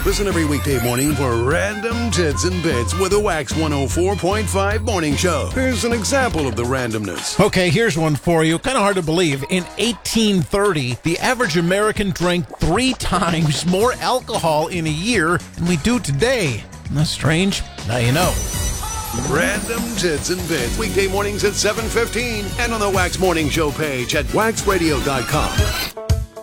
Listen every weekday morning for Random Tits and Bits with a Wax 104.5 morning show. Here's an example of the randomness. Okay, here's one for you. Kind of hard to believe. In 1830, the average American drank 3 times more alcohol in a year than we do today. Isn't that strange? Now you know. Random Tits and Bits, weekday mornings at 7:15 and on the Wax Morning Show page at waxradio.com.